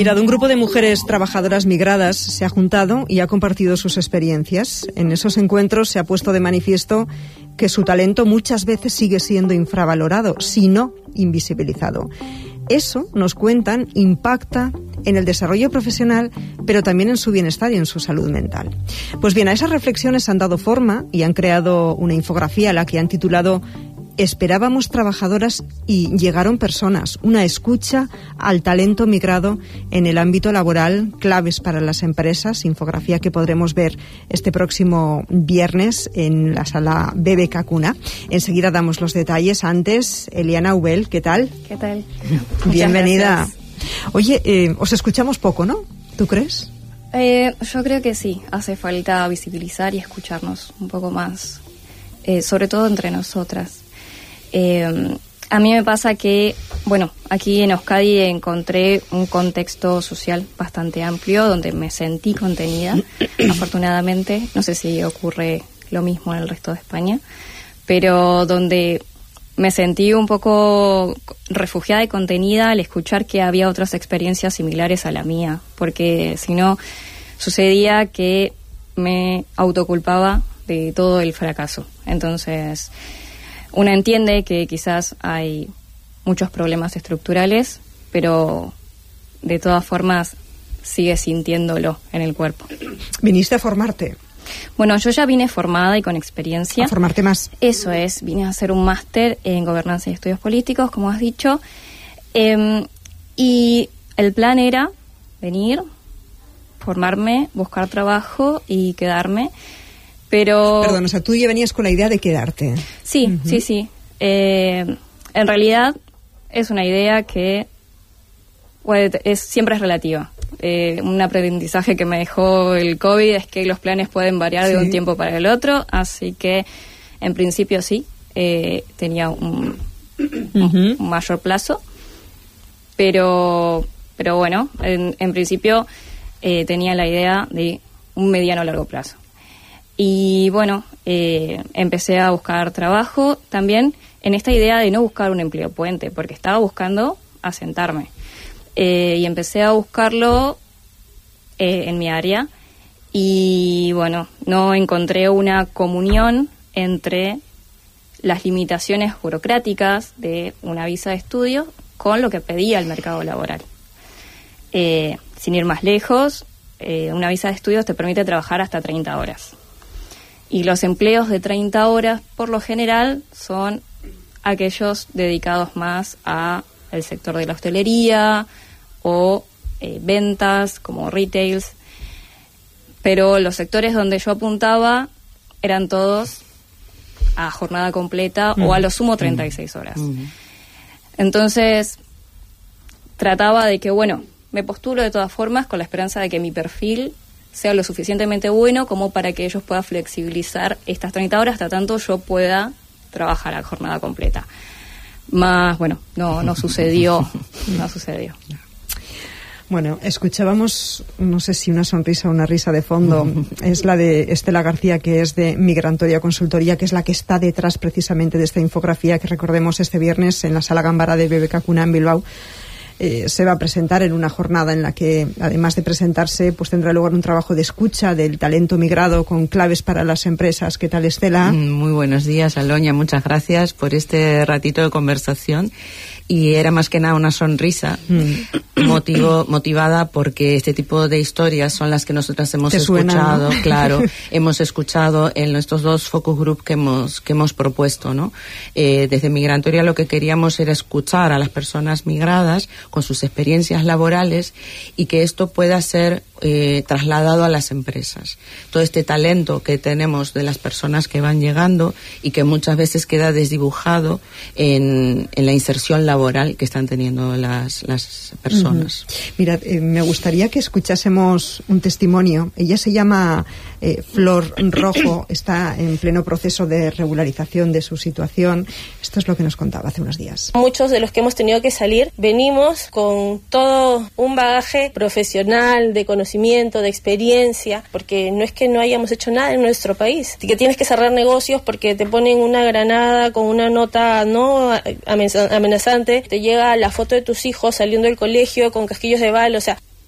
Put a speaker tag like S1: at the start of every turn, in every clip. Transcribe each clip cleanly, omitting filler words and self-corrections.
S1: Mirad, un grupo de mujeres trabajadoras migradas se ha juntado y ha compartido sus experiencias. En esos encuentros se ha puesto de manifiesto que su talento muchas veces sigue siendo infravalorado, si no invisibilizado. Eso, nos cuentan, impacta en el desarrollo profesional, pero también en su bienestar y en su salud mental. Pues bien, a esas reflexiones han dado forma y han creado una infografía a la que han titulado Esperábamos trabajadoras y llegaron personas, una escucha al talento migrado en el ámbito laboral, claves para las empresas, infografía que podremos ver este próximo viernes en la sala BBK Cuna. Enseguida damos los detalles. Antes, Eliana Ubel, ¿qué tal?
S2: ¿Qué tal?
S1: Bienvenida. Oye, os escuchamos poco, ¿no? ¿Tú crees?
S2: Yo creo que sí, hace falta visibilizar y escucharnos un poco más, sobre todo entre nosotras. A mí me pasa que, bueno, aquí en Euskadi encontré un contexto social bastante amplio donde me sentí contenida, afortunadamente. No sé si ocurre lo mismo en el resto de España, pero donde me sentí un poco refugiada y contenida al escuchar que había otras experiencias similares a la mía, porque si no, sucedía que me autoculpaba de todo el fracaso. Entonces, una entiende que quizás hay muchos problemas estructurales, pero de todas formas sigue sintiéndolo en el cuerpo.
S1: ¿Viniste a formarte?
S2: Bueno, yo ya vine formada y con experiencia.
S1: ¿A formarte más?
S2: Eso es, vine a hacer un máster en Gobernanza y Estudios Políticos, como has dicho, y el plan era venir, formarme, buscar trabajo y quedarme. Pero... Perdón,
S1: o sea, tú ya venías con la idea de quedarte.
S2: Sí, sí. En realidad es una idea que siempre es relativa. Un aprendizaje que me dejó el COVID es que los planes pueden variar de un tiempo para el otro, así que en principio sí, tenía un mayor plazo, pero bueno, en principio tenía la idea de un mediano largo plazo. Y bueno, empecé a buscar trabajo también en esta idea de no buscar un empleo puente, porque estaba buscando asentarme. Y empecé a buscarlo en mi área y bueno, no encontré una comunión entre las limitaciones burocráticas de una visa de estudio con lo que pedía el mercado laboral. Sin ir más lejos, una visa de estudios te permite trabajar hasta 30 horas. Y los empleos de 30 horas, por lo general, son aquellos dedicados más a el sector de la hostelería o ventas, como retails. Pero los sectores donde yo apuntaba eran todos a jornada completa o a lo sumo 36 horas. Entonces, trataba de que, bueno, me postulo de todas formas con la esperanza de que mi perfil sea lo suficientemente bueno como para que ellos puedan flexibilizar estas 30 horas hasta tanto yo pueda trabajar a jornada completa. Más, bueno, no sucedió. No sucedió.
S1: Bueno, escuchábamos, no sé si una sonrisa o una risa de fondo, es la de Estela García, que es de Migrantoria Consultoría, que es la que está detrás precisamente de esta infografía que recordemos este viernes en la Sala Gambara de BBK Cuna en Bilbao. Se va a presentar en una jornada en la que, además de presentarse, pues tendrá lugar un trabajo de escucha del talento migrado con claves para las empresas. ¿Qué tal, Estela?
S3: Muy buenos días, Aloña. Muchas gracias por este ratito de conversación. Y era más que nada una sonrisa motivada porque este tipo de historias son las que nosotras hemos escuchado, ¿no? Claro, hemos escuchado en estos dos focus group que hemos propuesto, ¿no? Desde Migrantoria lo que queríamos era escuchar a las personas migradas con sus experiencias laborales y que esto pueda ser trasladado a las empresas. Todo este talento que tenemos de las personas que van llegando y que muchas veces queda desdibujado en la inserción laboral que están teniendo las personas.
S1: Mirad, me gustaría que escuchásemos un testimonio. Ella se llama Flor Rojo, está en pleno proceso de regularización de su situación. Esto es lo que nos contaba hace unos días.
S4: Muchos de los que hemos tenido que salir venimos con todo un bagaje profesional, de conocimiento, de experiencia, porque no es que no hayamos hecho nada en nuestro país, que tienes que cerrar negocios porque te ponen una granada con una nota no amenazante, te llega la foto de tus hijos saliendo del colegio con casquillos de bala, o sea,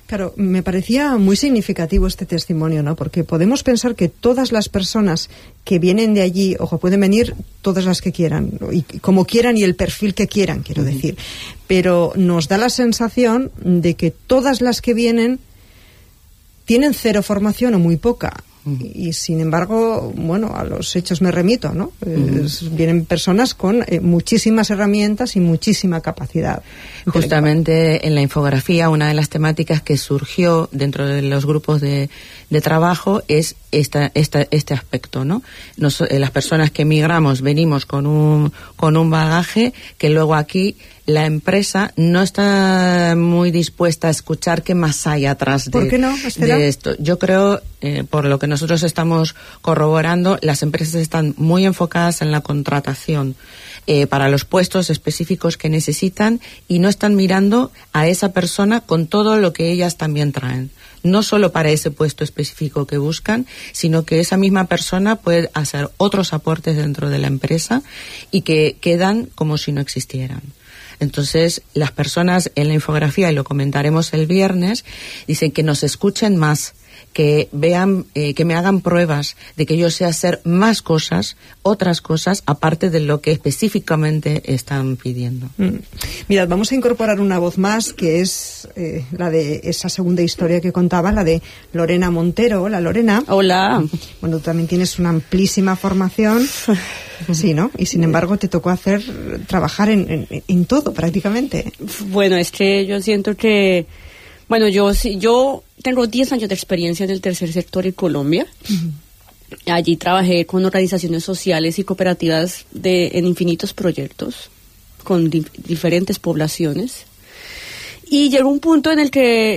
S1: Claro, me parecía muy significativo este testimonio, ¿no? Porque podemos pensar que todas las personas que vienen de allí, ojo, pueden venir todas las que quieran, y como quieran y el perfil que quieran, quiero decir, pero nos da la sensación de que todas las que vienen tienen cero formación o muy poca. Y sin embargo, bueno, a los hechos me remito, ¿no? Vienen personas con muchísimas herramientas y muchísima capacidad.
S3: Justamente en la infografía, una de las temáticas que surgió dentro de los grupos de trabajo es este aspecto, ¿no? Las personas que emigramos venimos con un bagaje que luego aquí la empresa no está muy dispuesta a escuchar qué más hay atrás
S1: ¿Por qué no, Estela?
S3: de esto. Yo creo, por lo que nosotros estamos corroborando, las empresas están muy enfocadas en la contratación para los puestos específicos que necesitan y no están mirando a esa persona con todo lo que ellas también traen. No solo para ese puesto específico que buscan, sino que esa misma persona puede hacer otros aportes dentro de la empresa y que quedan como si no existieran. Entonces, las personas en la infografía, y lo comentaremos el viernes, dicen que nos escuchen más, que vean, que me hagan pruebas de que yo sé hacer más cosas, otras cosas, aparte de lo que específicamente están pidiendo.
S1: Mirad, vamos a incorporar una voz más, que es la de esa segunda historia que contaba, la de Lorena Montero. Hola, Lorena.
S5: Hola.
S1: Bueno, tú también tienes una amplísima formación. Sí, ¿no? Y sin embargo te tocó trabajar en todo prácticamente.
S5: Bueno, es que yo siento que, bueno, yo tengo 10 años de experiencia en el tercer sector en Colombia. Allí trabajé con organizaciones sociales y cooperativas en infinitos proyectos con diferentes poblaciones. Y llegó un punto en el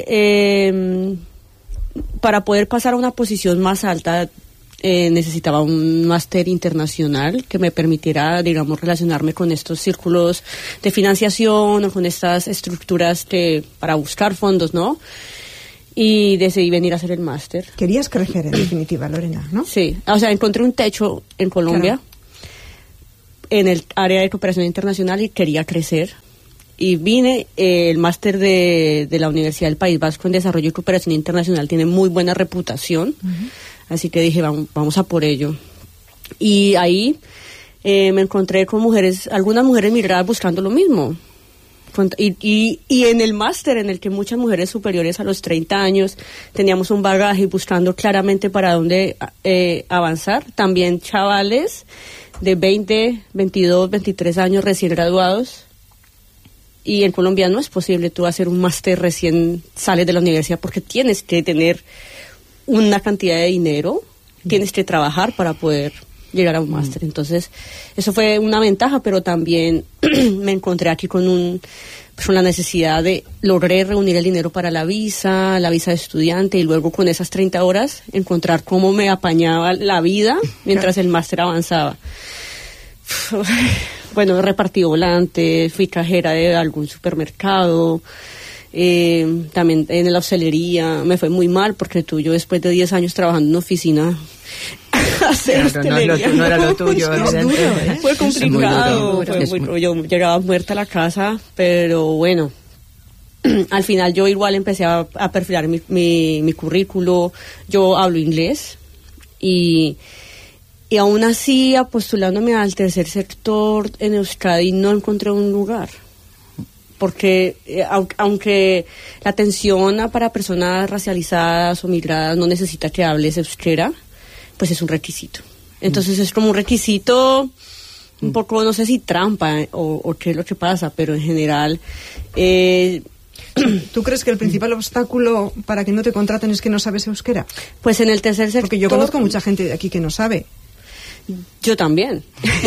S5: que para poder pasar a una posición más alta necesitaba un máster internacional que me permitiera, digamos, relacionarme con estos círculos de financiación o con estas estructuras para buscar fondos, ¿no? Y decidí venir a hacer el máster.
S1: Querías crecer, en definitiva, Lorena, ¿no?
S5: Sí, o sea, encontré un techo en Colombia, en el área de cooperación internacional, y quería crecer. Y vine, el máster de la Universidad del País Vasco en Desarrollo y Cooperación Internacional tiene muy buena reputación. Así que dije, vamos a por ello. Y ahí me encontré con algunas mujeres migradas buscando lo mismo. Y en el máster, en el que muchas mujeres superiores a los 30 años teníamos un bagaje buscando claramente para dónde avanzar, también chavales de 20, 22, 23 años recién graduados. Y en Colombia no es posible tú hacer un máster recién sales de la universidad, porque tienes que tener una cantidad de dinero, tienes que trabajar para poder llegar a un máster. Entonces, eso fue una ventaja, pero también me encontré aquí con la necesidad logré reunir el dinero para la visa de estudiante, y luego con esas 30 horas encontrar cómo me apañaba la vida mientras el máster avanzaba. Bueno, repartí volantes, fui cajera de algún supermercado, también en la hostelería. Me fue muy mal porque yo después de 10 años trabajando en una oficina
S3: no era lo tuyo, evidentemente.
S5: Fue complicado, yo llegaba muerta a la casa, pero bueno, al final yo igual empecé a perfilar mi currículo. Yo hablo inglés y aún así, postulándome al tercer sector en Euskadi, no encontré un lugar. Porque aunque la atención para personas racializadas o migradas no necesita que hables euskera, pues es un requisito. Entonces es como un requisito un poco, no sé si trampa o qué es lo que pasa, pero en general...
S1: ¿Tú crees que el principal obstáculo para que no te contraten es que no sabes euskera?
S5: Pues en el tercer sector...
S1: Porque yo conozco mucha gente de aquí que no sabe.
S5: Yo también.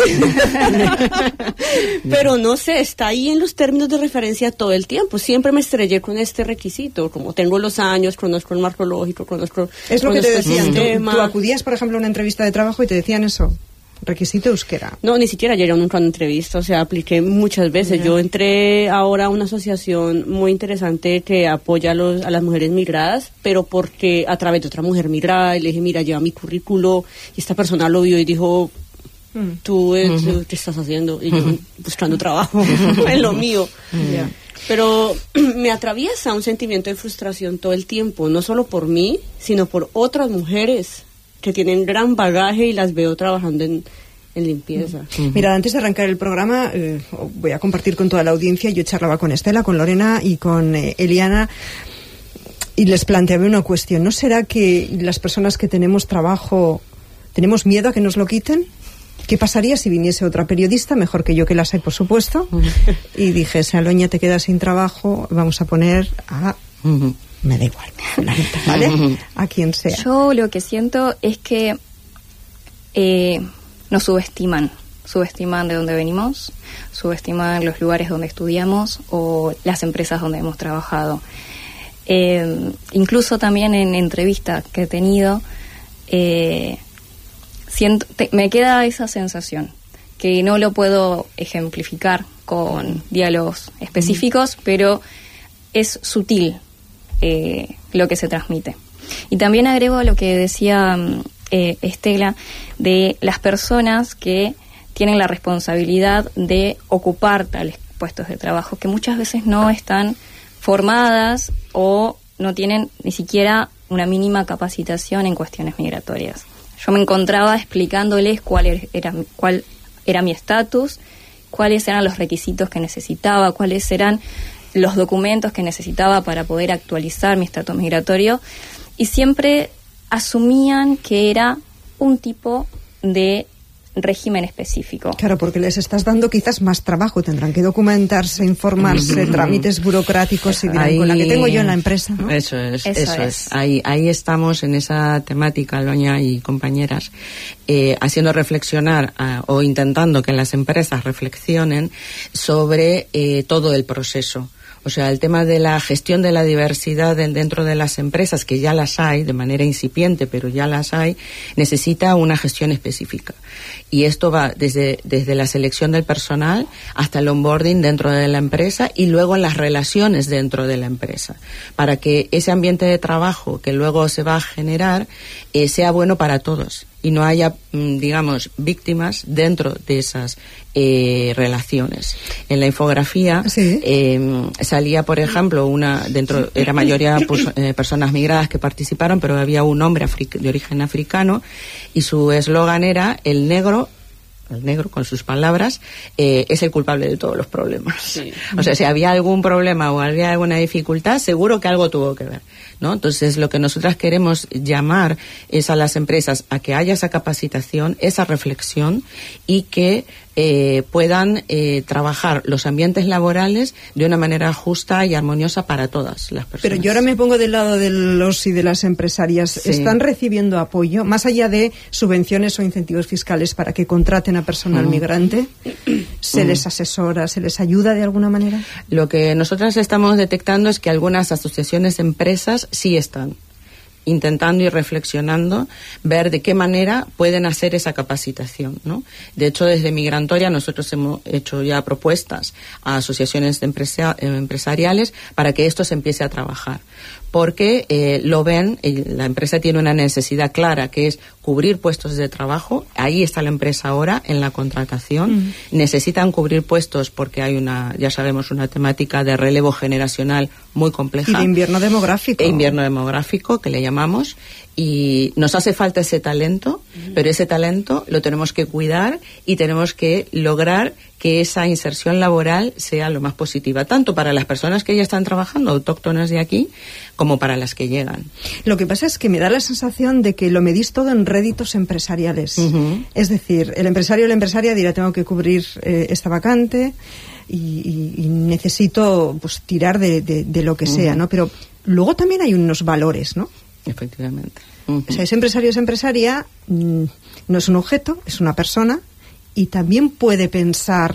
S5: Pero no sé, está ahí en los términos de referencia todo el tiempo. Siempre me estrellé con este requisito. Como tengo los años, conozco el marco lógico, conozco...
S1: Es lo que te decían. ¿Tú acudías, por ejemplo, a una entrevista de trabajo y te decían eso? Requisito euskera.
S5: No, ni siquiera llegué nunca a una entrevista, o sea, apliqué muchas veces. Yeah. Yo entré ahora a una asociación muy interesante que apoya a las mujeres migradas, pero porque a través de otra mujer migrada, y le dije, mira, lleva mi currículo, y esta persona lo vio y dijo, ¿tú qué estás haciendo? Y yo buscando trabajo en lo mío.
S1: Yeah.
S5: Pero me atraviesa un sentimiento de frustración todo el tiempo, no solo por mí, sino por otras mujeres que tienen gran bagaje y las veo trabajando en limpieza.
S1: Mira, antes de arrancar el programa, voy a compartir con toda la audiencia. Yo charlaba con Estela, con Lorena y con Eliana, y les planteaba una cuestión. ¿No será que las personas que tenemos trabajo tenemos miedo a que nos lo quiten? ¿Qué pasaría si viniese otra periodista, mejor que yo, que las hay, por supuesto, y dijese, Aloña, te quedas sin trabajo, vamos a poner a... Me da igual, ¿vale? A quien sea.
S2: Yo lo que siento es que nos subestiman de dónde venimos, subestiman los lugares donde estudiamos o las empresas donde hemos trabajado. Incluso también en entrevistas que he tenido, me queda esa sensación, que no lo puedo ejemplificar con diálogos específicos, pero es sutil lo que se transmite. Y también agrego a lo que decía Estela, de las personas que tienen la responsabilidad de ocupar tales puestos de trabajo, que muchas veces no están formadas o no tienen ni siquiera una mínima capacitación en cuestiones migratorias. Yo me encontraba explicándoles cuál era mi estatus, cuáles eran los requisitos que necesitaba, cuáles eran los documentos que necesitaba para poder actualizar mi estatus migratorio, y siempre asumían que era un tipo de régimen específico.
S1: Claro, porque les estás dando quizás más trabajo, tendrán que documentarse, informarse, trámites burocráticos, y dirán, ahí, con la que tengo yo en la empresa, ¿no?
S3: Eso es. Ahí estamos en esa temática, Aloña y compañeras, haciendo reflexionar o intentando que las empresas reflexionen sobre todo el proceso. O sea, el tema de la gestión de la diversidad dentro de las empresas, que ya las hay de manera incipiente, pero ya las hay, necesita una gestión específica. Y esto va desde la selección del personal hasta el onboarding dentro de la empresa y luego en las relaciones dentro de la empresa, para que ese ambiente de trabajo que luego se va a generar sea bueno para todos y no haya, digamos, víctimas dentro de esas relaciones. En la infografía salía, por ejemplo, era mayoría personas migradas que participaron, pero había un hombre de origen africano y su eslogan era el negro, con sus palabras, es el culpable de todos los problemas. Sí. O sea, si había algún problema o había alguna dificultad, seguro que algo tuvo que ver, ¿no? Entonces, lo que nosotras queremos llamar es a las empresas a que haya esa capacitación, esa reflexión, y que puedan trabajar los ambientes laborales de una manera justa y armoniosa para todas las personas.
S1: Pero yo ahora me pongo del lado de los y de las empresarias. Sí. ¿Están recibiendo apoyo, más allá de subvenciones o incentivos fiscales, para que contraten a personal migrante? ¿Se les asesora, se les ayuda de alguna manera?
S3: Lo que nosotras estamos detectando es que algunas asociaciones de empresas sí están intentando y reflexionando, ver de qué manera pueden hacer esa capacitación, ¿no? De hecho, desde Migrantoria nosotros hemos hecho ya propuestas a asociaciones de empresariales para que esto se empiece a trabajar, porque lo ven, la empresa tiene una necesidad clara, que es cubrir puestos de trabajo. Ahí está la empresa ahora en la contratación. Necesitan cubrir puestos porque hay ya sabemos, una temática de relevo generacional muy compleja.
S1: Y de invierno demográfico.
S3: Invierno demográfico, que le llamamos. Y nos hace falta ese talento, pero ese talento lo tenemos que cuidar y tenemos que lograr que esa inserción laboral sea lo más positiva, tanto para las personas que ya están trabajando, autóctonas de aquí, como para las que llegan.
S1: Lo que pasa es que me da la sensación de que lo medís todo en réditos empresariales. Es decir, el empresario o la empresaria dirá, tengo que cubrir esta vacante y necesito, pues, tirar de lo que sea, ¿no? Pero luego también hay unos valores, ¿no?
S3: Efectivamente.
S1: O sea, ese empresario o esa empresaria no es un objeto, es una persona, y también puede pensar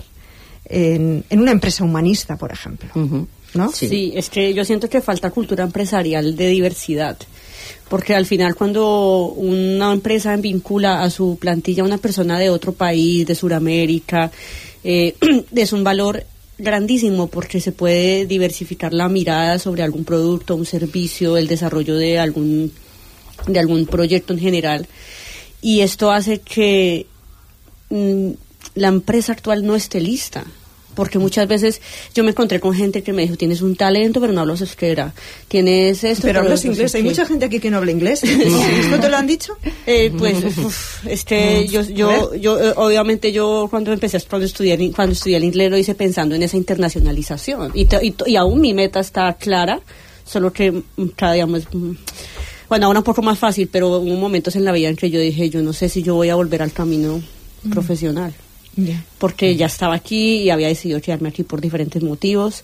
S1: en una empresa humanista, por ejemplo, ¿no?
S5: Sí, es que yo siento que falta cultura empresarial de diversidad, porque al final cuando una empresa vincula a su plantilla a una persona de otro país, de Sudamérica, es un valor grandísimo, porque se puede diversificar la mirada sobre algún producto, un servicio, el desarrollo de algún proyecto en general, y esto hace que la empresa actual no esté lista porque muchas veces yo me encontré con gente que me dijo, tienes un talento pero no hablas euskera, tienes esto
S1: pero hablas inglés, hay mucha gente aquí que no habla inglés. ¿Esto te lo han dicho?
S5: Yo obviamente yo cuando estudié el inglés lo hice pensando en esa internacionalización y aún mi meta está clara, solo que cada día más, bueno, ahora un poco más fácil, pero hubo momentos en la vida en que yo dije, yo no sé si yo voy a volver al camino profesional. Porque ya estaba aquí y había decidido quedarme aquí por diferentes motivos.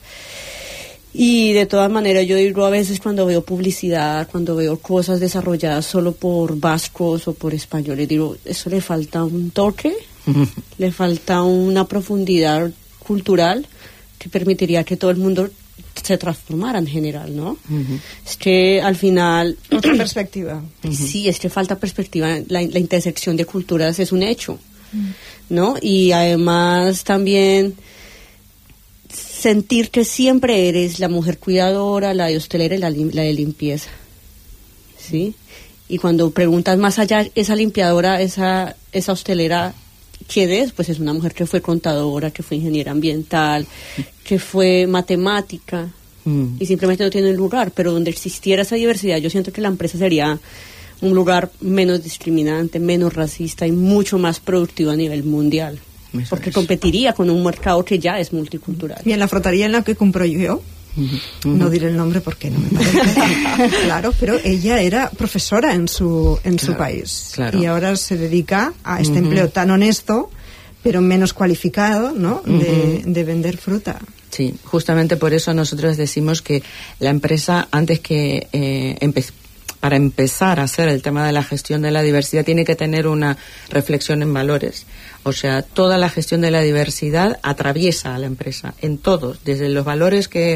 S5: Y de todas maneras yo digo a veces cuando veo publicidad, cuando veo cosas desarrolladas solo por vascos o por españoles, digo, eso le falta un toque, le falta una profundidad cultural que permitiría que todo el mundo se transformara en general, ¿no? Es que al final...
S1: Otra perspectiva.
S5: Sí, es que falta perspectiva, la intersección de culturas es un hecho. ¿No? Y además también sentir que siempre eres la mujer cuidadora, la de hostelera y la de limpieza, ¿sí? Y cuando preguntas más allá, esa limpiadora, esa hostelera, ¿quién es? Pues es una mujer que fue contadora, que fue ingeniera ambiental, que fue matemática, y simplemente no tiene un lugar, pero donde existiera esa diversidad, yo siento que la empresa sería un lugar menos discriminante, menos racista y mucho más productivo a nivel mundial. Porque competiría con un mercado que ya es multicultural.
S1: Y en la frotaría en la que compro yo, no diré el nombre porque no me parece claro, pero ella era profesora en su país. Claro. Y ahora se dedica a este empleo tan honesto, pero menos cualificado, ¿no? De vender fruta.
S3: Sí, justamente por eso nosotros decimos que la empresa, antes que para empezar a hacer el tema de la gestión de la diversidad, tiene que tener una reflexión en valores. O sea, toda la gestión de la diversidad atraviesa a la empresa, en todos, desde los valores que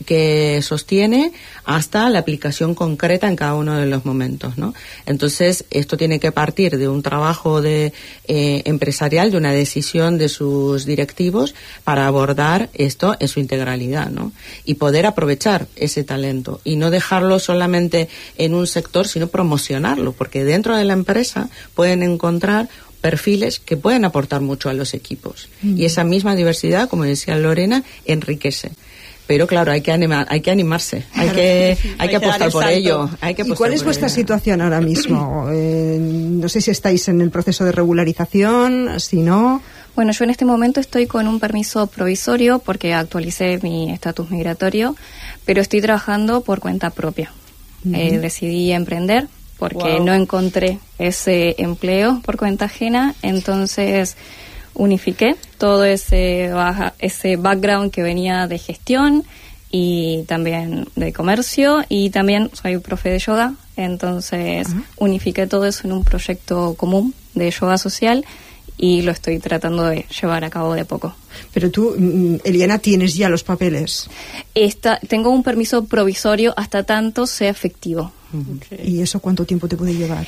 S3: sostiene hasta la aplicación concreta en cada uno de los momentos, ¿no? Entonces, esto tiene que partir de un trabajo empresarial, de una decisión de sus directivos para abordar esto en su integralidad, ¿no? Y poder aprovechar ese talento y no dejarlo solamente en un sector, sino promocionarlo, porque dentro de la empresa pueden encontrar perfiles que pueden aportar mucho a los equipos. Y esa misma diversidad, como decía Lorena, enriquece. Pero claro, hay que animarse, hay que apostar por ello.
S1: ¿Y cuál es vuestra situación ahora mismo? No sé si estáis en el proceso de regularización, si no...
S2: Bueno, yo en este momento estoy con un permiso provisorio porque actualicé mi estatus migratorio, pero estoy trabajando por cuenta propia. Decidí emprender porque no encontré ese empleo por cuenta ajena, entonces unifiqué todo ese background que venía de gestión y también de comercio, y también soy profe de yoga, entonces unifiqué todo eso en un proyecto común de yoga social y lo estoy tratando de llevar a cabo de a poco.
S1: Pero tú, Eliana, ¿tienes ya los papeles?
S2: Tengo un permiso provisorio hasta tanto sea efectivo.
S1: ¿Y eso cuánto tiempo te puede llevar?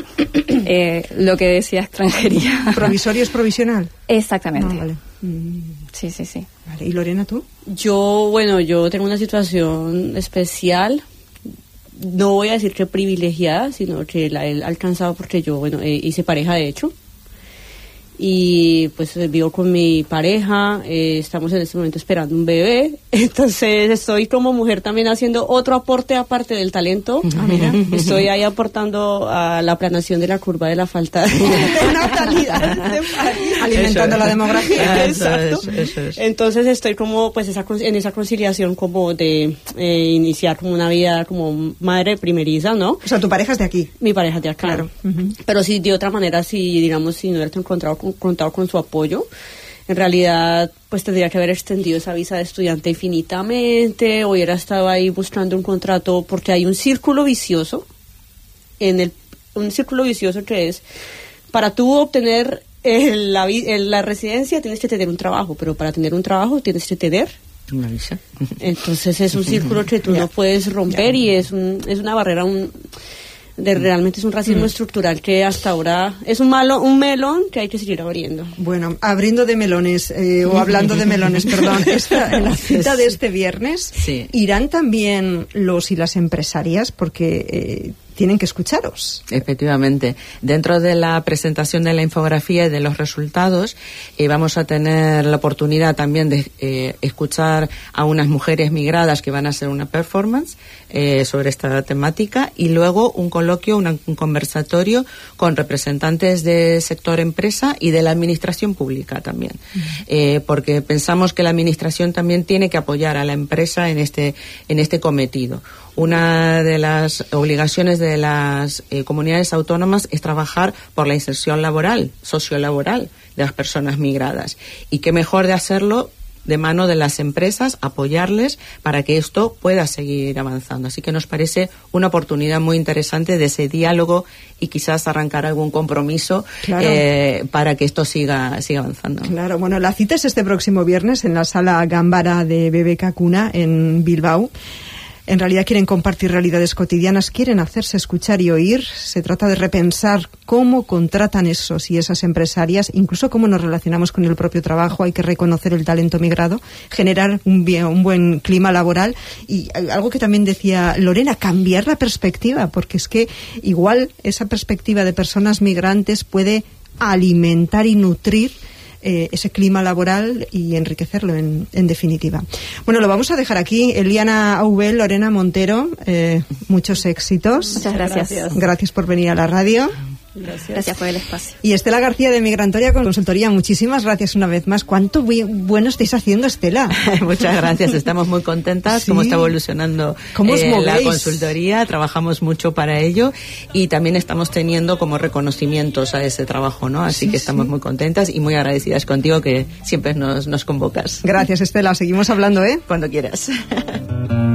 S2: Lo que decía extranjería.
S1: ¿Provisorio es provisional?
S2: Exactamente.
S1: Vale.
S2: Sí.
S1: Vale. ¿Y Lorena, tú?
S5: Yo tengo una situación especial. No voy a decir que privilegiada, sino que la he alcanzado porque yo, hice pareja de hecho. Y pues vivo con mi pareja, estamos en este momento esperando un bebé, entonces estoy como mujer también haciendo otro aporte aparte del talento. Mira, estoy ahí aportando a la planación de la curva de la falta de natalidad,
S1: alimentando la demografía.
S5: Exacto. Eso es. Entonces estoy como pues en esa conciliación como de iniciar como una vida como madre primeriza, ¿no?
S1: O sea, tu pareja es de aquí.
S5: Mi pareja es de acá. Claro. Pero si de otra manera, si no hubiera contado con su apoyo, en realidad pues tendría que haber extendido esa visa de estudiante infinitamente, hubiera estado ahí buscando un contrato, porque hay un círculo vicioso un círculo vicioso que es, para tú obtener la residencia tienes que tener un trabajo, pero para tener un trabajo tienes que tener
S3: una visa.
S5: Entonces es un círculo que tú no puedes romper y es una barrera, realmente es un racismo estructural que hasta ahora es un melón que hay que seguir abriendo.
S1: Bueno, abriendo de melones, o hablando de melones, perdón, en la cita de este viernes, ¿irán también los y las empresarias? Porque tienen que escucharos.
S3: Efectivamente. Dentro de la presentación de la infografía y de los resultados, vamos a tener la oportunidad también de escuchar a unas mujeres migradas que van a hacer una performance sobre esta temática, y luego un coloquio, un conversatorio con representantes del sector empresa y de la administración pública también. Porque pensamos que la administración también tiene que apoyar a la empresa en este cometido. Una de las obligaciones de las comunidades autónomas es trabajar por la inserción laboral, sociolaboral de las personas migradas. Y qué mejor de hacerlo de mano de las empresas, apoyarles para que esto pueda seguir avanzando. Así que nos parece una oportunidad muy interesante de ese diálogo y quizás arrancar algún compromiso, claro, para que esto siga avanzando.
S1: Claro, bueno, la cita es este próximo viernes en la sala Gámbara de BBK Cuna en Bilbao. En realidad quieren compartir realidades cotidianas, quieren hacerse escuchar y oír. Se trata de repensar cómo contratan esos y esas empresarias, incluso cómo nos relacionamos con el propio trabajo. Hay que reconocer el talento migrado, generar un buen clima laboral y algo que también decía Lorena, cambiar la perspectiva, porque es que igual esa perspectiva de personas migrantes puede alimentar y nutrir ese clima laboral y enriquecerlo en definitiva. Bueno, lo vamos a dejar aquí. Eliana Aubel, Lorena Montero, muchos éxitos.
S2: Muchas gracias.
S1: Gracias por venir a la radio.
S2: Gracias por el espacio.
S1: Y Estela García de Migrantoria Consultoría, muchísimas gracias una vez más. ¿Cuánto bueno estáis haciendo, Estela?
S3: Muchas gracias, estamos muy contentas.
S1: Sí.
S3: Cómo está evolucionando la consultoría, trabajamos mucho para ello y también estamos teniendo como reconocimientos a ese trabajo, ¿no? Así que estamos muy contentas y muy agradecidas contigo, que siempre nos convocas.
S1: Gracias, Estela, seguimos hablando,
S3: Cuando quieras.